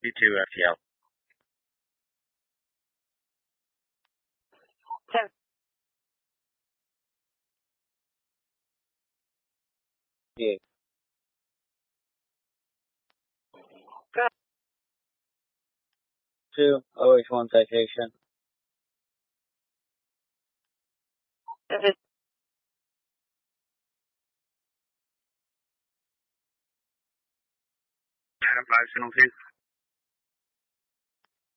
52 FTL. Yeah. 2 OH1 citation. Adam 5 penalties.